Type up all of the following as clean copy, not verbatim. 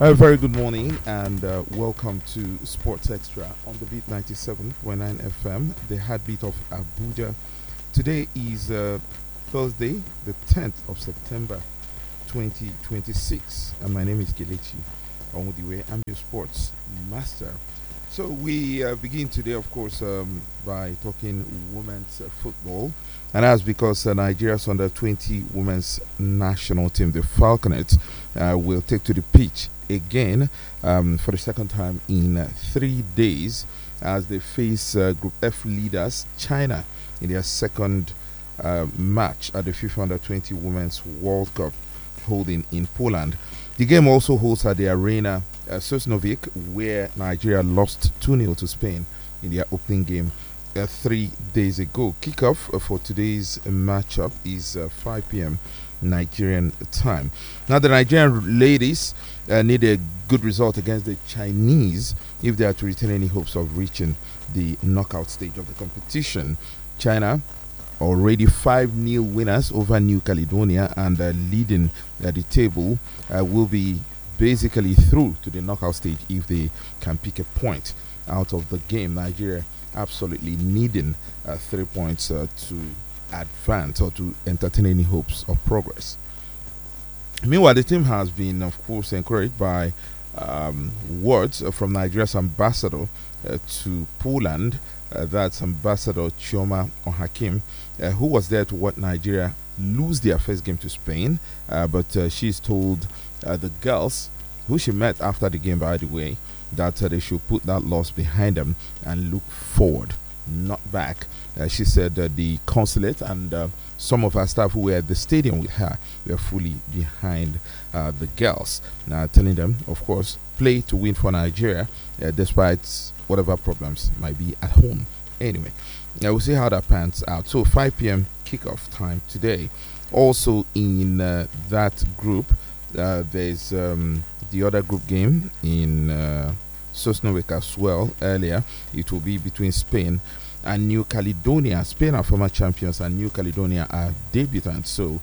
A very good morning and welcome to Sports Extra on the Beat 97.9 FM, the heartbeat of Abuja. Today is Thursday, the 10th of September 2026, and my name is Kelechi Onwudiwe. I'm your sports master. So we begin today, of course, by talking women's football, and that's because Nigeria's under 20 women's national team, the Falconets, will take to the pitch again for the second time in 3 days as they face Group F leaders China in their second match at the FIFA Under 20 Women's World Cup holding in Poland. The game also holds at the Arena Sosnowiec, where Nigeria lost 2-0 to Spain in their opening game 3 days ago. Kickoff for today's matchup is 5 p.m. Nigerian time. Now, the Nigerian ladies need a good result against the Chinese if they are to retain any hopes of reaching the knockout stage of the competition. China already 5-0 winners over New Caledonia and leading the table, will be basically through to the knockout stage if they can pick a point out of the game. Nigeria absolutely needing 3 points to advance or to entertain any hopes of progress. Meanwhile, the team has been, of course, encouraged by words from Nigeria's ambassador to Poland. That's Ambassador Chioma Ohakim, who was there to watch Nigeria lose their first game to Spain. But she's told the girls, who she met after the game, by the way, that they should put that loss behind them and look forward, not back. She said the consulate and some of her staff who were at the stadium with her were fully behind the girls, telling them, of course, play to win for Nigeria, despite whatever problems might be at home. Anyway, we'll see how that pans out. So 5 p.m. kickoff time today. Also in that group, there's the other group game in Sosnowiec as well. Earlier, it will be between Spain and New Caledonia. Spain are former champions and New Caledonia are debutants. So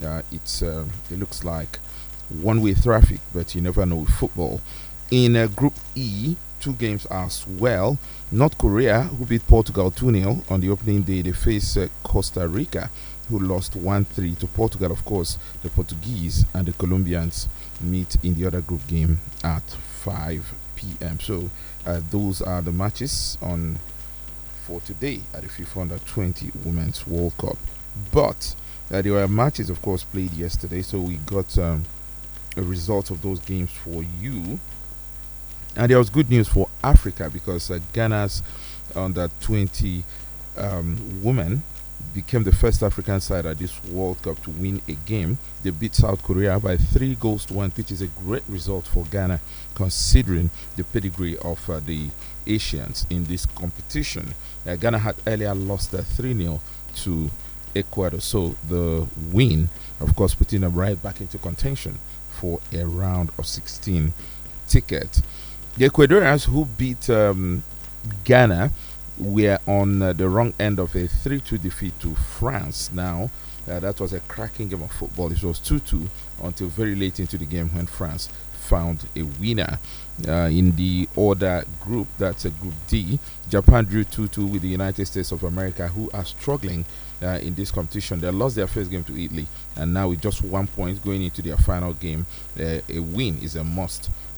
it looks like one-way traffic, but you never know with football. In Group E, 2 games as well. North Korea, who beat Portugal 2-0 on the opening day, they face Costa Rica, who lost 1-3 to Portugal. Of course, the Portuguese and the Colombians meet in the other group game at 5 p.m. So those are the matches on for today at the FIFA Under 20 Women's World Cup. But there were matches, of course, played yesterday, so we got a result of those games for you. And there was good news for Africa because Ghana's Under 20 women became the first African side at this World Cup to win a game. They beat South Korea by 3-1, which is a great result for Ghana considering the pedigree of the Asians in this competition. Ghana had earlier lost 3-0 to Ecuador, so the win, of course, putting them right back into contention for a round of 16 ticket. The Ecuadorians, who beat Ghana, were on the wrong end of a 3-2 defeat to France. Now, that was a cracking game of football. It was 2-2 until very late into the game when France found a winner. In the other group, that's a Group D, Japan drew 2-2 with the United States of America, who are struggling in this competition. They lost their first game to Italy, and now with just 1 point going into their final game, a win is a must